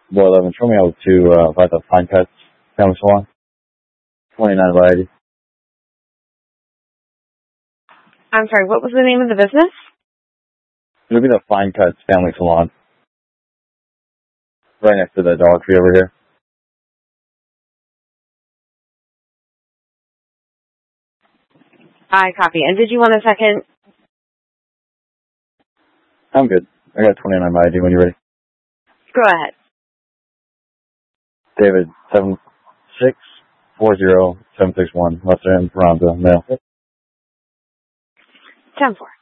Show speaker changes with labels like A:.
A: Boy 11, show me out to about the Fine Cuts Family Salon. 29 by 80.
B: I'm sorry, what was the name of the business?
A: It'll be the Fine Cuts Family Salon. Right next to the Dollar Tree over here.
B: I copy. And did you want a second?
A: I'm good. I got 29 by ID when you're ready.
B: Go ahead.
A: David, 7640761. Western Toronto, mail.
B: 10-4.